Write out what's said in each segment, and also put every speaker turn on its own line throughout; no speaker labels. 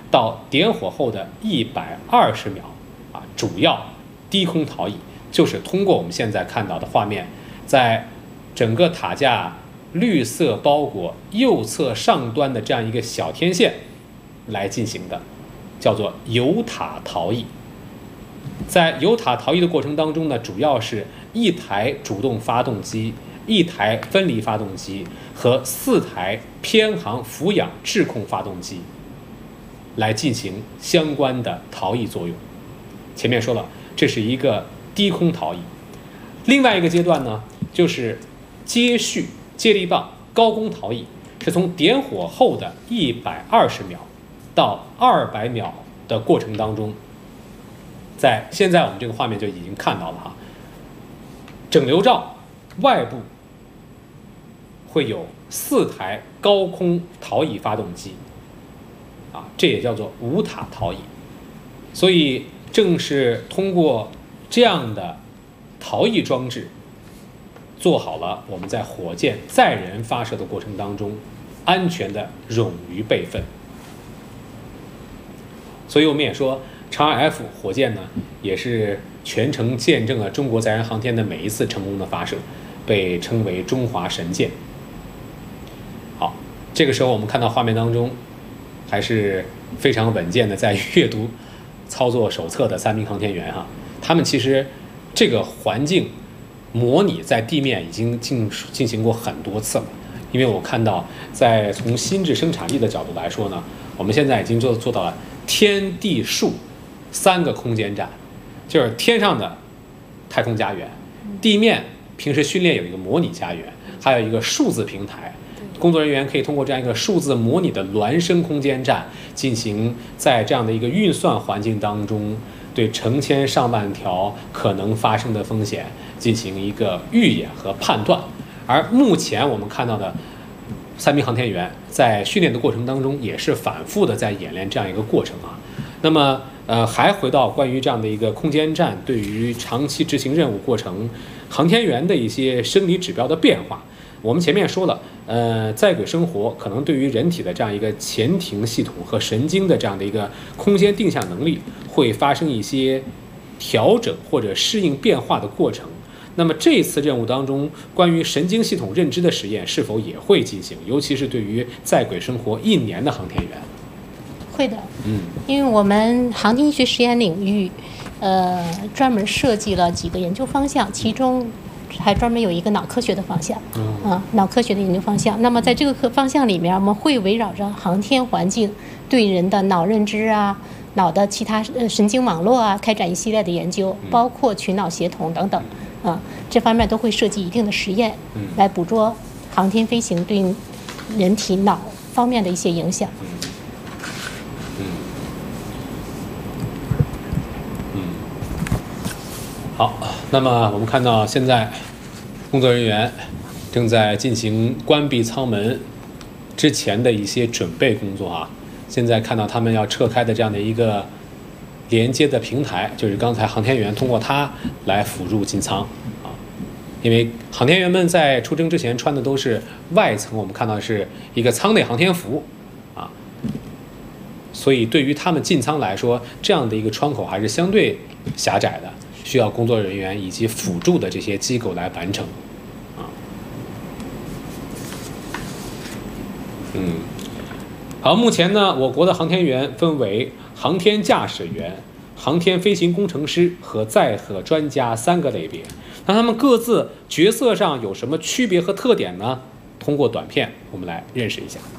到点火后的120秒啊，主要低空逃逸，就是通过我们现在看到的画面，在整个塔架绿色包裹右侧上端的这样一个小天线来进行的，叫做游塔逃逸。在游塔逃逸的过程当中呢，主要是1台主动发动机、1台分离发动机和4台偏航俯仰制控发动机来进行相关的逃逸作用。前面说了，这是一个低空逃逸。另外一个阶段呢，就是接续接力棒高空逃逸，是从点火后的120秒到200秒的过程当中，在现在我们这个画面就已经看到了哈，整流罩外部会有4台高空逃逸发动机啊，这也叫做无塔逃逸。所以正是通过这样的逃逸装置，做好了我们在火箭载人发射的过程当中安全的冗余备份。所以我们也说，长2 F 火箭呢，也是全程见证了中国载人航天的每一次成功的发射，被称为中华神箭。好，这个时候我们看到画面当中还是非常稳健的在阅读操作手册的3名航天员哈，他们其实这个环境模拟在地面已经进行过很多次了。因为我看到在从心智生产力的角度来说呢，我们现在已经做到了天地树3个空间站，就是天上的太空家园，地面平时训练有一个模拟家园，还有一个数字平台，工作人员可以通过这样一个数字模拟的孪生空间站，进行在这样的一个运算环境当中，对成千上万条可能发生的风险进行一个预演和判断。而目前我们看到的3名航天员在训练的过程当中，也是反复的在演练这样一个过程啊。那么还回到关于这样的一个空间站对于长期执行任务过程航天员的一些生理指标的变化，我们前面说了，在轨生活可能对于人体的这样一个前庭系统和神经的这样的一个空间定向能力会发生一些调整或者适应变化的过程。那么这次任务当中，关于神经系统认知的实验是否也会进行？尤其是对于在轨生活1年的航天员。
会的，因为我们航天医学实验领域，专门设计了几个研究方向，其中还专门有一个脑科学的方向，脑科学的研究方向。那么在这个方向里面，我们会围绕着航天环境对人的脑认知啊、脑的其他神经网络啊，开展一系列的研究，包括群脑协同等等，这方面都会设计一定的实验，来捕捉航天飞行对人体脑方面的一些影响。
好，那么我们看到现在工作人员正在进行关闭舱门之前的一些准备工作啊。现在看到他们要撤开的这样的一个连接的平台，就是刚才航天员通过它来辅助进舱啊。因为航天员们在出征之前穿的都是外层，我们看到是一个舱内航天服啊，所以对于他们进舱来说，这样的一个窗口还是相对狭窄的，需要工作人员以及辅助的这些机构来完成啊。好，目前呢，我国的航天员分为航天驾驶员、航天飞行工程师和载荷专家3个类别。那他们各自角色上有什么区别和特点呢？通过短片我们来认识一下。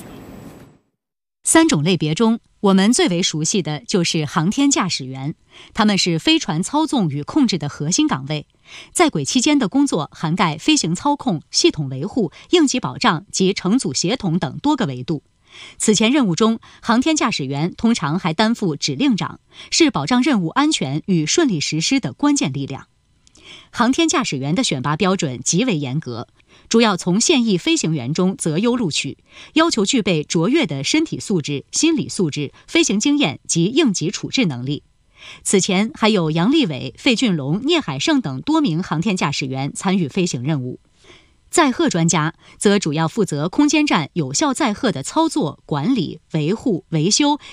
3种类别中，我们最为熟悉的就是航天驾驶员，他们是飞船操纵与控制的核心岗位，在轨期间的工作涵盖飞行操控、系统维护、应急保障及乘组协同等多个维度。此前任务中，航天驾驶员通常还担负指令长，是保障任务安全与顺利实施的关键力量。航天驾驶员的选拔标准极为严格，主要从现役飞行员中择优录取，要求具备卓越的身体素质、心理素质、飞行经验及应急处置能力。此前还有杨利伟、费俊龙、聂海胜等多名航天驾驶员参与飞行任务。载荷专家则主要负责空间站有效载荷的操作、管理、维护、维修